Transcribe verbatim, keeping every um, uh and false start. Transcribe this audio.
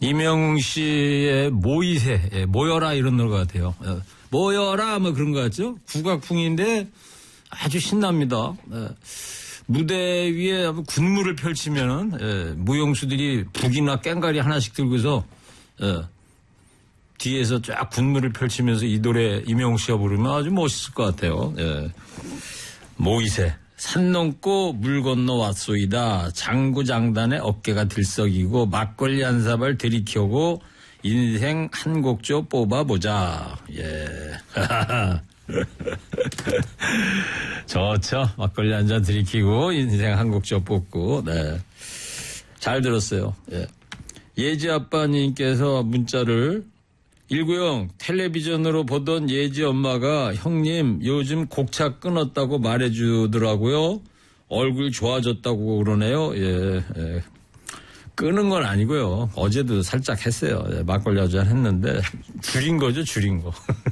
이명웅 씨의 모이세, 예, 모여라 이런 노래 같아요. 예, 모여라 뭐 그런 거 같죠? 국악풍인데 아주 신납니다. 예, 무대 위에 군무를 펼치면은 예, 무용수들이 북이나 깽가리 하나씩 들고서 예, 뒤에서 쫙 군무를 펼치면서 이 노래 이명웅 씨가 부르면 아주 멋있을 것 같아요. 예. 모이세. 산 넘고 물 건너 왔소이다. 장구장단에 어깨가 들썩이고 막걸리 한 사발 들이켜고 인생 한 곡조 뽑아보자. 예. 좋죠. 막걸리 한 잔 들이키고 인생 한 곡조 뽑고. 네. 잘 들었어요. 예. 예지 아빠님께서 문자를 일구영 텔레비전으로 보던 예지 엄마가 형님 요즘 곡차 끊었다고 말해주더라고요. 얼굴 좋아졌다고 그러네요. 예, 예. 끄는 건 아니고요. 어제도 살짝 했어요. 예, 막걸리 한 잔 했는데 줄인 거죠, 줄인 거.